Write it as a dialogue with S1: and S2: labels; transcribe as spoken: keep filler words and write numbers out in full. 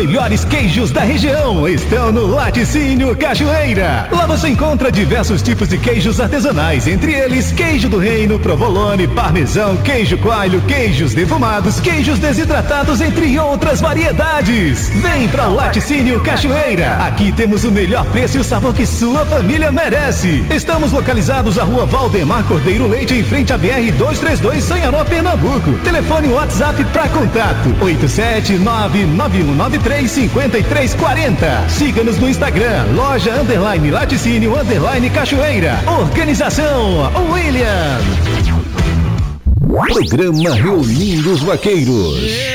S1: melhores queijos da região estão no Laticínio Cachoeira. Lá você encontra diversos tipos de queijos artesanais, entre eles queijo do reino, provolone, parmesão, queijo coalho, queijos defumados, queijos desidratados, entre outras variedades. Vem pra Laticínio Cachoeira. Aqui temos o melhor preço e o sabor que sua família merece. Estamos localizados à Rua Valdemar Cordeiro Leite, em frente à B R duzentos e trinta e dois, Sanharó, Pernambuco. Telefone WhatsApp para contato oito sete nove nove um nove três cinco três quatro zero. Siga-nos no Instagram, loja underline laticínio underline cachoeira. Organização William. Programa Reunindo os Vaqueiros.